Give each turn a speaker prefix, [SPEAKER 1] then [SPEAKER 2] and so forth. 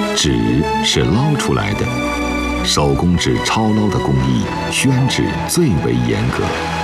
[SPEAKER 1] 纸是捞出来的，手工纸抄捞的工艺，宣纸最为严格。